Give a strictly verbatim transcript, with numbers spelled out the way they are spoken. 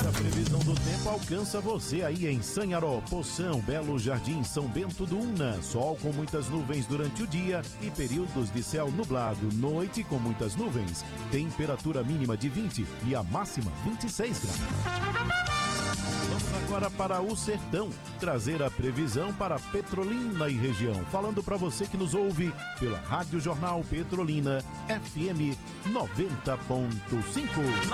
A previsão do tempo alcança você aí em Sanharó, Poção, Belo Jardim, São Bento do Una. Sol com muitas nuvens durante o dia e períodos de céu nublado. Noite com muitas nuvens. Temperatura mínima de vinte e a máxima vinte e seis graus. Vamos agora para o Sertão, trazer a previsão para Petrolina e região. Falando para você que nos ouve pela Rádio Jornal Petrolina, F M noventa ponto cinco.